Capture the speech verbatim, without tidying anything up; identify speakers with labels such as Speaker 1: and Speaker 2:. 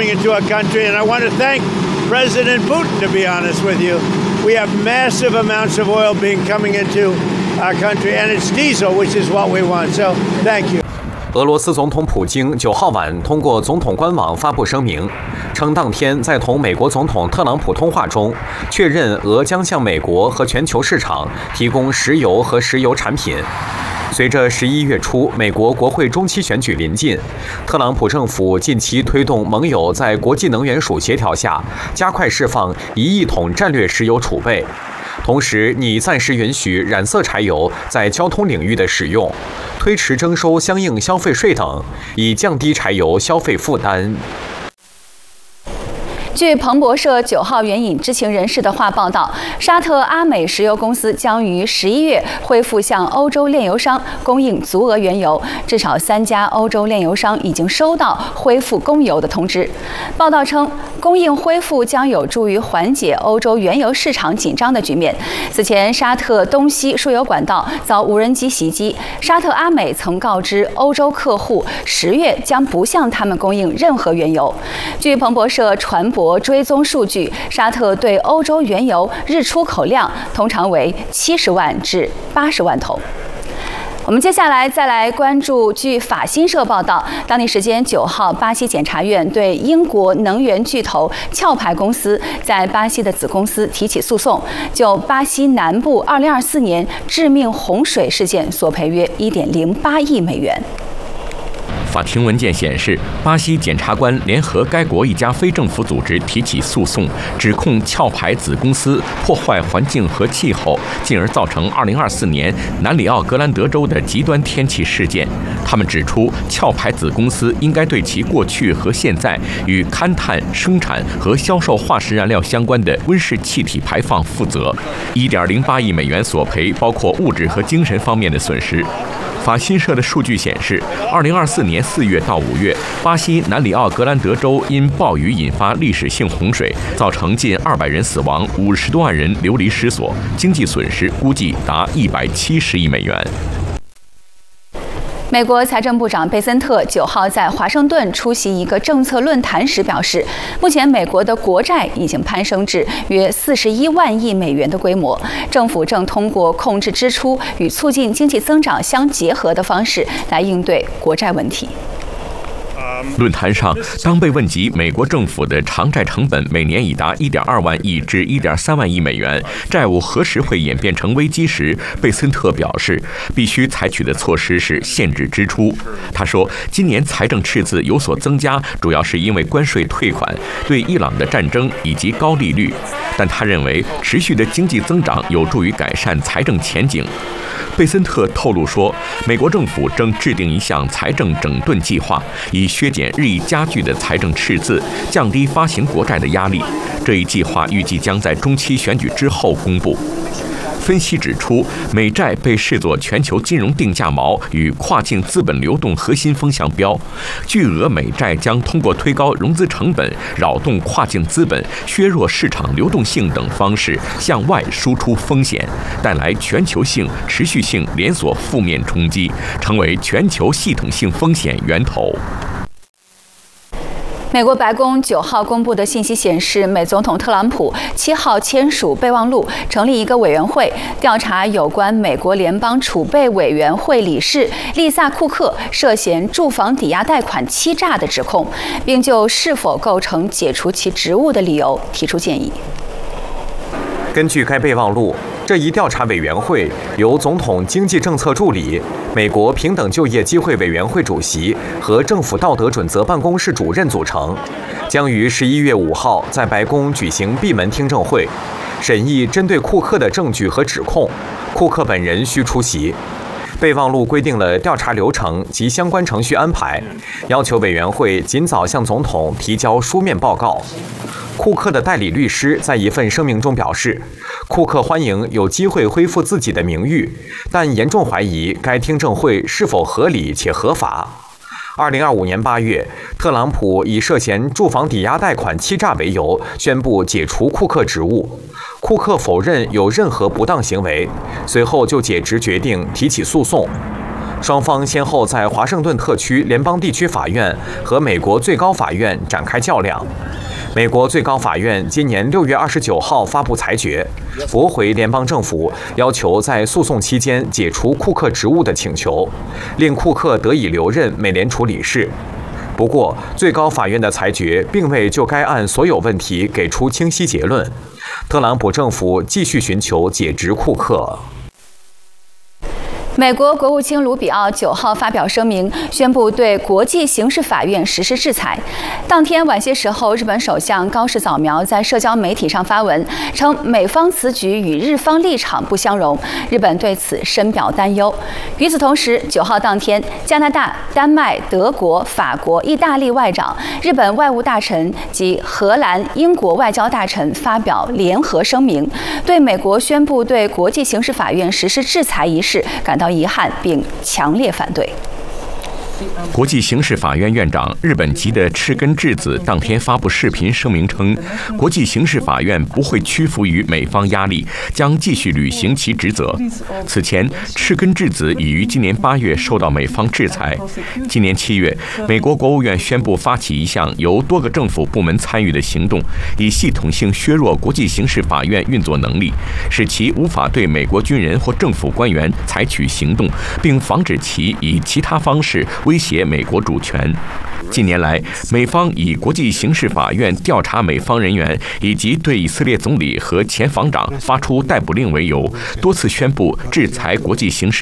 Speaker 1: coming into our country. And I want to thank President Putin, to be honest with you. We have massive amounts of oil being coming into our country, and it's diesel, which is what we want. So thank you.
Speaker 2: 俄罗斯总统普京九号晚通过总统官网发布声明，称当天在同美国总统特朗普通话中，确认俄将向美国和全球市场提供石油和石油产品。随着十一月初美国国会中期选举临近，特朗普政府近期推动盟友在国际能源署协调下，加快释放一亿桶战略石油储备。 同时，拟暂时允许染色柴油在交通领域的使用，推迟征收相应消费税等，以降低柴油消费负担。
Speaker 3: 据彭博社九号援引知情人士的话报道，沙特阿美石油公司将于十一月恢复向欧洲炼油商供应足额原油，至少三家欧洲炼油商已经收到恢复供油的通知。报道称，供应恢复将有助于缓解欧洲原油市场紧张的局面。此前，沙特东西输油管道遭无人机袭击，沙特阿美曾告知欧洲客户，十月将不向他们供应任何原油。据彭博社传播 追踪数据，沙特对欧洲原油日出口量通常为七十万至八十万桶。我们接下来再来关注，据法新社报道，当地时间九号，巴西检察院对英国能源巨头壳牌公司在巴西的子公司提起诉讼，就巴西南部二零二四年致命洪水事件索赔约一点零八亿美元。
Speaker 4: 法庭文件显示，巴西检察官联合该国一家非政府组织提起诉讼，指控壳牌子公司破坏环境和气候，进而造成二零二四年南里奥格兰德州的极端天气事件。他们指出，壳牌子公司应该对其过去和现在与勘探、生产和销售化石燃料相关的温室气体排放负责。一点零八亿美元索赔包括物质和精神方面的损失。 法新社的数据显示，二零二四年四月到五月，巴西南里奥格兰德州因暴雨引发历史性洪水，造成近二百人死亡，五十多万人流离失所，经济损失估计达一百七十亿美元。
Speaker 3: 美国财政部长贝森特九号在华盛顿出席一个政策论坛时表示，目前美国的国债已经攀升至约四十一万亿美元的规模，政府正通过控制支出与促进经济增长相结合的方式来应对国债问题。
Speaker 4: 论坛上，当被问及美国政府的偿债成本每年已达一点二万亿至一点三万亿美元，债务何时会演变成危机时，贝森特表示，必须采取的措施是限制支出。他说，今年财政赤字有所增加，主要是因为关税退款、对伊朗的战争以及高利率，但他认为持续的经济增长有助于改善财政前景。 贝森特透露说，美国政府正制定一项财政整顿计划，以削减日益加剧的财政赤字，降低发行国债的压力。这一计划预计将在中期选举之后公布。 分析指出，美债被视作全球金融定价锚与跨境资本流动核心风向标。巨额美债将通过推高融资成本、扰动跨境资本、削弱市场流动性等方式向外输出风险，带来全球性、持续性连锁负面冲击，成为全球系统性风险源头。
Speaker 3: 美国白宫九号公布的信息显示，美总统特朗普七号签署备忘录，成立一个委员会，调查有关美国联邦储备委员会理事丽萨·库克涉嫌住房抵押贷款欺诈的指控，并就是否构成解除其职务的理由提出建议。
Speaker 2: 根据该备忘录，这一调查委员会由总统经济政策助理、美国平等就业机会委员会主席和政府道德准则办公室主任组成，将于十一月五号在白宫举行闭门听证会，审议针对库克的证据和指控。库克本人需出席。备忘录规定了调查流程及相关程序安排，要求委员会尽早向总统提交书面报告。库克的代理律师在一份声明中表示，库克欢迎有机会恢复自己的名誉，但严重怀疑该听证会是否合理且合法。二零二五年八月，特朗普以涉嫌住房抵押贷款欺诈为由，宣布解除库克职务。库克否认有任何不当行为，随后就解职决定提起诉讼。 双方先后在华盛顿特区联邦地区法院和美国最高法院展开较量。美国最高法院今年六月二十九号发布裁决，驳回联邦政府要求在诉讼期间解除库克职务的请求，令库克得以留任美联储理事。不过，最高法院的裁决并未就该案所有问题给出清晰结论。特朗普政府继续寻求解职库克。
Speaker 3: 美国国务卿卢比奥九号发表声明，宣布对国际刑事法院实施制裁。当天晚些时候，日本首相高市早苗在社交媒体上发文，称美方此举与日方立场不相容，日本对此深表担忧。与此同时，九号当天，加拿大、丹麦、德国、法国、意大利外长、日本外务大臣及荷兰、英国外交大臣发表联合声明，对美国宣布对国际刑事法院实施制裁一事感到遗憾，并强烈反对。
Speaker 4: 国际刑事法院院长日本籍的赤根智子当天发布视频声明称，国际刑事法院不会屈服于美方压力，将继续履行其职责。此前，赤根智子已于今年八月受到美方制裁。今年七月，美国国务院宣布发起一项由多个政府部门参与的行动，以系统性削弱国际刑事法院运作能力，使其无法对美国军人或政府官员采取行动，并防止其以其他方式威胁美国主权。近年来，美方以国际刑事法院调查美方人员以及对以色列总理和前防长发出逮捕令为由，多次宣布制裁国际刑事